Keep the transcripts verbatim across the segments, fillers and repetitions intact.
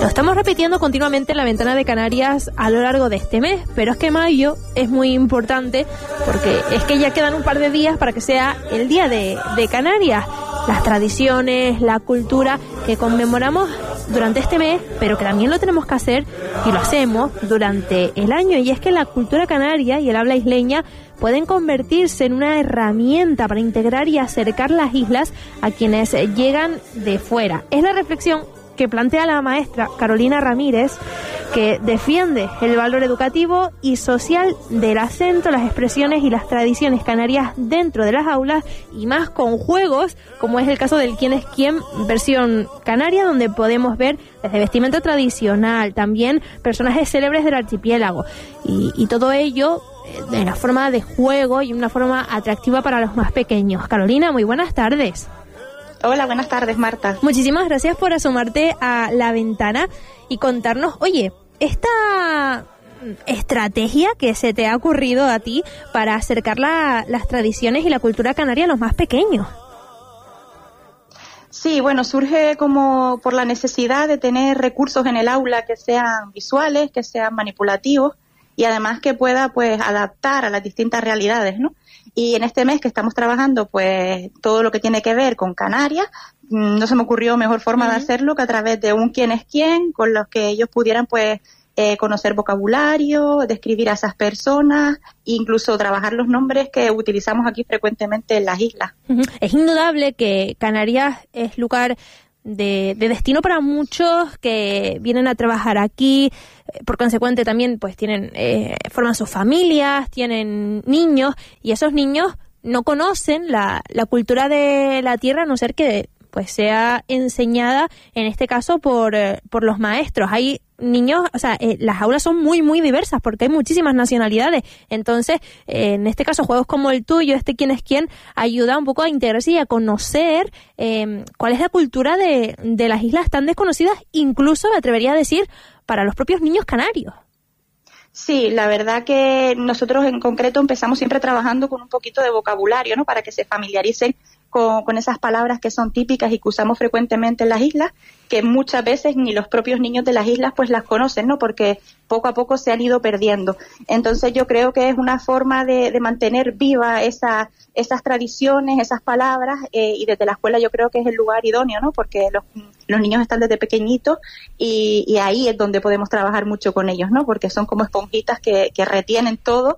Lo estamos repitiendo continuamente en la Ventana de Canarias a lo largo de este mes, pero es que mayo es muy importante porque es que ya quedan un par de días para que sea el Día de, de Canarias. Las tradiciones, la cultura que conmemoramos durante este mes, pero que también lo tenemos que hacer y lo hacemos durante el año. Y es que la cultura canaria y el habla isleña pueden convertirse en una herramienta para integrar y acercar las islas a quienes llegan de fuera. Es la reflexión que plantea la maestra Carolina Ramírez, que defiende el valor educativo y social del acento, las expresiones y las tradiciones canarias dentro de las aulas, y más con juegos, como es el caso del Quién es Quién versión canaria, donde podemos ver desde vestimenta tradicional, también personajes célebres del archipiélago, y, y todo ello de una forma de juego y una forma atractiva para los más pequeños. Carolina, muy buenas tardes. Hola, buenas tardes, Marta. Muchísimas gracias por asomarte a la ventana y contarnos, oye, esta estrategia que se te ha ocurrido a ti para acercar la, las tradiciones y la cultura canaria a los más pequeños. Sí, bueno, surge como por la necesidad de tener recursos en el aula que sean visuales, que sean manipulativos y además que pueda pues adaptar a las distintas realidades, ¿no? Y en este mes que estamos trabajando pues todo lo que tiene que ver con Canarias, no se me ocurrió mejor forma uh-huh. de hacerlo que a través de un quién es quién, con los que ellos pudieran pues eh, conocer vocabulario, describir a esas personas, incluso trabajar los nombres que utilizamos aquí frecuentemente en las islas. Uh-huh. Es indudable que Canarias es lugar De, de destino para muchos que vienen a trabajar aquí, por consecuente también pues tienen eh, forman sus familias, tienen niños, y esos niños no conocen la, la cultura de la tierra, a no ser que pues sea enseñada en este caso por, eh, por los maestros. Hay niños, o sea, eh, las aulas son muy, muy diversas porque hay muchísimas nacionalidades. Entonces, eh, en este caso, juegos como el tuyo, este Quién es Quién, ayuda un poco a integrarse y a conocer eh, cuál es la cultura de, de las islas tan desconocidas, incluso, me atrevería a decir, para los propios niños canarios. Sí, la verdad que nosotros en concreto empezamos siempre trabajando con un poquito de vocabulario, ¿no? Para que se familiaricen con, con esas palabras que son típicas y que usamos frecuentemente en las islas, que muchas veces ni los propios niños de las islas pues las conocen, ¿no? Porque poco a poco se han ido perdiendo. Entonces yo creo que es una forma de, de mantener viva esa, esas tradiciones, esas palabras, eh, y desde la escuela yo creo que es el lugar idóneo, ¿no? Porque los, los niños están desde pequeñitos y, y ahí es donde podemos trabajar mucho con ellos, ¿no? Porque son como esponjitas que, que retienen todo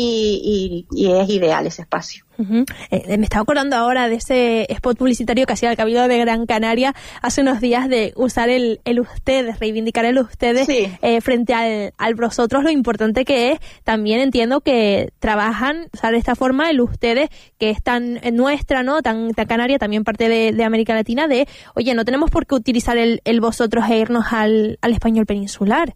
y, y, y es ideal ese espacio. Uh-huh. Eh, me estaba acordando ahora de ese spot publicitario que hacía el Cabildo de Gran Canaria hace unos días, de usar el, el ustedes, reivindicar el ustedes, sí. eh, frente al, al vosotros, lo importante que es. También entiendo que trabajan, o sea, de esta forma el ustedes, que es tan nuestra, ¿no? Tan, tan canaria, también parte de, de América Latina, de, oye, no tenemos por qué utilizar el, el vosotros e irnos al, al español peninsular.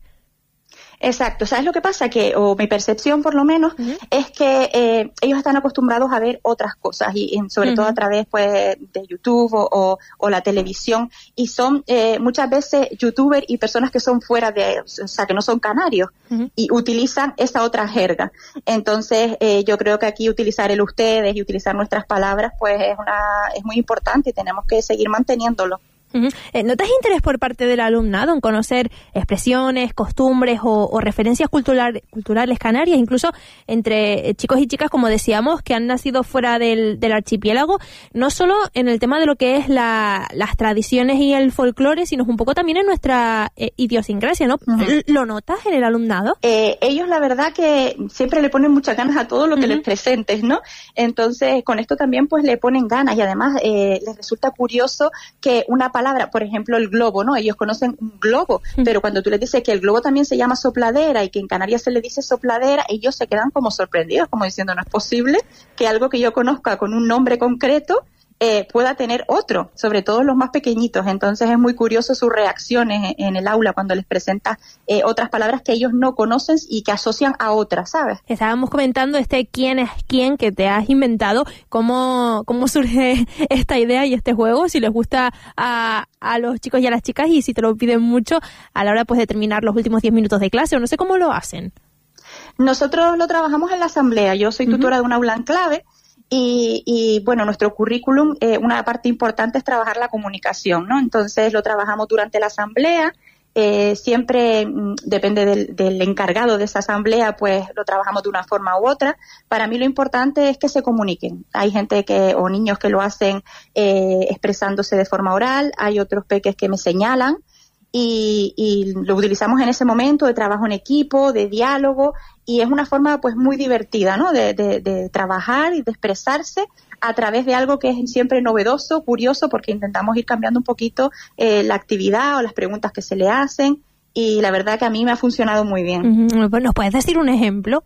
Exacto, ¿sabes lo que pasa? Que, o mi percepción por lo menos, uh-huh. es que eh, ellos están acostumbrados a ver otras cosas, y, y sobre uh-huh. todo a través pues de YouTube o, o, o la televisión, y son eh, muchas veces youtubers y personas que son fuera de, o sea, que no son canarios, uh-huh. y utilizan esa otra jerga. Entonces eh, yo creo que aquí utilizar el ustedes y utilizar nuestras palabras pues es una es muy importante y tenemos que seguir manteniéndolo. Uh-huh. ¿Notas interés por parte del alumnado en conocer expresiones, costumbres o, o referencias cultural, culturales canarias, incluso entre chicos y chicas, como decíamos, que han nacido fuera del, del archipiélago, no solo en el tema de lo que es la, las tradiciones y el folclore, sino un poco también en nuestra eh, idiosincrasia, ¿no? Uh-huh. ¿Lo notas en el alumnado? Eh, ellos la verdad que siempre le ponen muchas ganas a todo lo que uh-huh. les presentes, ¿no? Entonces con esto también pues le ponen ganas, y además eh, les resulta curioso que una palabra palabra, por ejemplo el globo, ¿no? Ellos conocen un globo, mm. pero cuando tú les dices que el globo también se llama sopladera y que en Canarias se le dice sopladera, ellos se quedan como sorprendidos, como diciendo, no es posible que algo que yo conozca con un nombre concreto eh, pueda tener otro, sobre todo los más pequeñitos. Entonces es muy curioso sus reacciones en, en el aula cuando les presentas eh, otras palabras que ellos no conocen y que asocian a otras, ¿sabes? Estábamos comentando este quién es quién que te has inventado, cómo, cómo surge esta idea y este juego, si les gusta a, a los chicos y a las chicas, y si te lo piden mucho a la hora pues de terminar los últimos diez minutos de clase, o no sé cómo lo hacen. Nosotros lo trabajamos en la asamblea. Yo soy tutora uh-huh. de un aula en clave. Y, y bueno, nuestro currículum, eh, una parte importante es trabajar la comunicación, ¿no? Entonces lo trabajamos durante la asamblea, Eh, siempre mm, depende del, del encargado de esa asamblea, pues lo trabajamos de una forma u otra. Para mí lo importante es que se comuniquen. Hay gente que, o niños que lo hacen eh, expresándose de forma oral, hay otros peques que me señalan y, y lo utilizamos en ese momento de trabajo en equipo, de diálogo, y es una forma pues muy divertida, ¿no? De, de, de trabajar y de expresarse a través de algo que es siempre novedoso, curioso, porque intentamos ir cambiando un poquito eh, la actividad o las preguntas que se le hacen, y la verdad que a mí me ha funcionado muy bien. Uh-huh. ¿Nos puedes decir un ejemplo?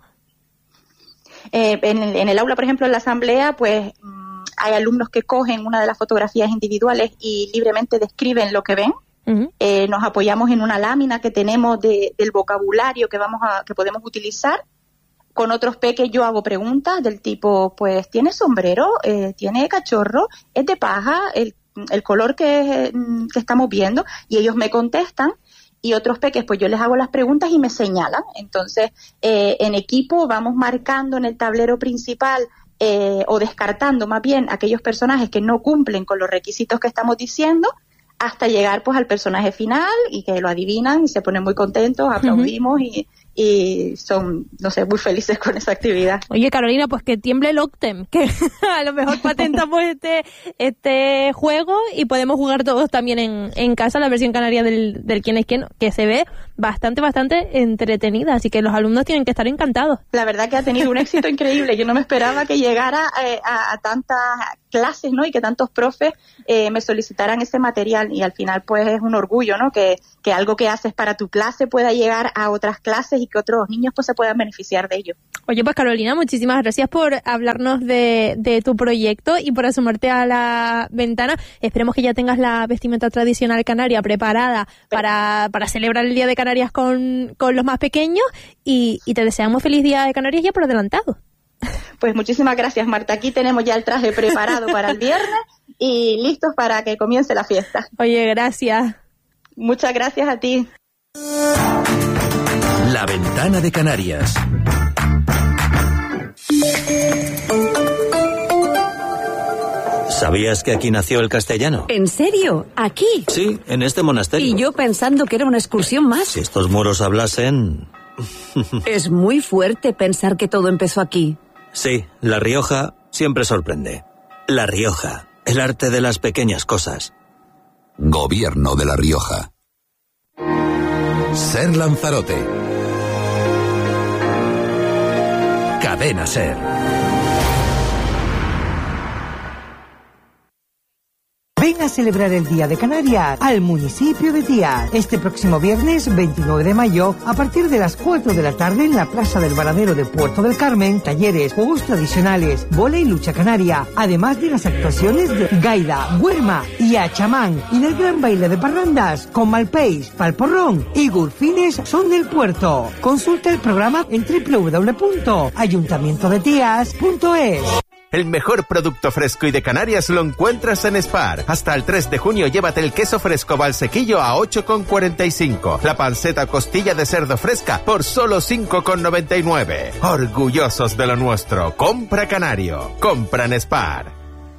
Eh, en, el, en el aula, por ejemplo, en la asamblea, pues mmm, hay alumnos que cogen una de las fotografías individuales y libremente describen lo que ven. Uh-huh. Eh, nos apoyamos en una lámina que tenemos de, del vocabulario que vamos a, que podemos utilizar. Con otros peques yo hago preguntas del tipo, pues, ¿tiene sombrero? Eh, ¿Tiene cachorro? ¿Es de paja? El, el color que, que estamos viendo. Y ellos me contestan. Y otros peques, pues yo les hago las preguntas y me señalan. Entonces, eh, en equipo vamos marcando en el tablero principal eh, o descartando más bien aquellos personajes que no cumplen con los requisitos que estamos diciendo, hasta llegar pues al personaje final y que lo adivinan y se ponen muy contentos, aplaudimos uh-huh. y, y son, no sé, muy felices con esa actividad. Oye, Carolina, pues que tiemble el Octem, que a lo mejor patentamos este este juego y podemos jugar todos también en, en casa la versión canaria del, del Quién es Quién, que se ve bastante, bastante entretenida, así que los alumnos tienen que estar encantados. La verdad que ha tenido un éxito increíble. Yo no me esperaba que llegara eh, a, a tantas clases, ¿no? Y que tantos profes eh, me solicitaran ese material, y al final pues es un orgullo, ¿no? Que, que algo que haces para tu clase pueda llegar a otras clases y que otros niños pues se puedan beneficiar de ello. Oye, pues Carolina, muchísimas gracias por hablarnos de, de tu proyecto y por asomarte a la ventana. Esperemos que ya tengas la vestimenta tradicional canaria preparada para, para celebrar el Día de Canarias con, con los más pequeños, y, y te deseamos feliz Día de Canarias ya por adelantado. Pues muchísimas gracias, Marta. Aquí tenemos ya el traje preparado para el viernes y listos para que comience la fiesta. Oye, gracias. Muchas gracias a ti. La Ventana de Canarias. ¿Sabías que aquí nació el castellano? ¿En serio? ¿Aquí? Sí, en este monasterio. Y yo pensando que era una excursión más. Si estos muros hablasen... Es muy fuerte pensar que todo empezó aquí. Sí, La Rioja siempre sorprende. La Rioja, el arte de las pequeñas cosas. Gobierno de La Rioja. Ser Lanzarote. Cadena Ser. Ven a celebrar el Día de Canarias al municipio de Tías este próximo viernes veintinueve de mayo a partir de las cuatro de la tarde en la Plaza del Varadero de Puerto del Carmen. Talleres, juegos tradicionales, bola y lucha canaria, además de las actuaciones de gaida, huerma y achamán, y del gran baile de parrandas con malpeis, palporrón y gurfines son del puerto. Consulta el programa en doble u doble u doble u punto ayuntamiento de tías punto es. El mejor producto fresco y de Canarias lo encuentras en Spar. Hasta el tres de junio llévate el queso fresco Valsequillo a ocho con cuarenta y cinco. La panceta costilla de cerdo fresca por solo cinco con noventa y nueve. Orgullosos de lo nuestro. Compra Canario. Compra en Spar.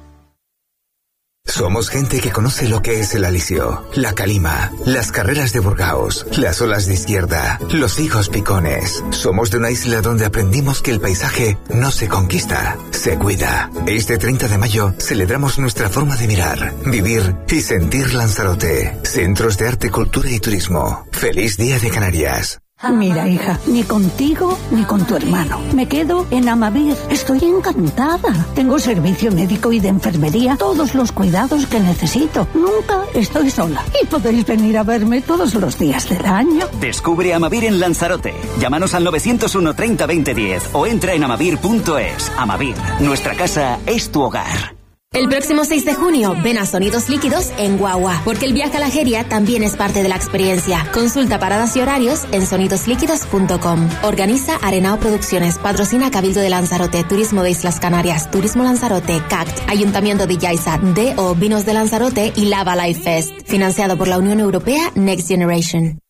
Somos gente que conoce lo que es el alisio, la calima, las carreras de Burgaos, las olas de izquierda, los higos picones. Somos de una isla donde aprendimos que el paisaje no se conquista, se cuida. Este treinta de mayo celebramos nuestra forma de mirar, vivir y sentir Lanzarote. Centros de Arte, Cultura y Turismo. ¡Feliz Día de Canarias! Mira, hija, ni contigo ni con tu hermano. Me quedo en Amavir. Estoy encantada. Tengo servicio médico y de enfermería, todos los cuidados que necesito. Nunca estoy sola. Y podéis venir a verme todos los días del año. Descubre Amavir en Lanzarote. Llámanos al nueve cero uno treinta veinte diez o entra en amavir punto es. Amavir, nuestra casa es tu hogar. El próximo seis de junio, ven a Sonidos Líquidos en Guagua, porque el viaje a la Jeria también es parte de la experiencia. Consulta paradas y horarios en sonidos líquidos punto com. Organiza Arenao Producciones, patrocina Cabildo de Lanzarote, Turismo de Islas Canarias, Turismo Lanzarote, C A C T, Ayuntamiento de Yaiza, D O Vinos de Lanzarote y Lava Life Fest. Financiado por la Unión Europea Next Generation.